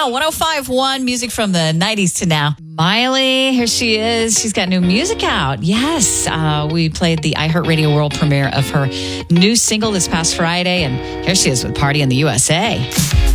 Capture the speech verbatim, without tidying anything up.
now. one oh five point one, music from the nineties to now. Miley, here she is. She's got new music out. Yes, uh, we played the iHeartRadio world premiere of her new single this past Friday, and here she is with Party in the U S A.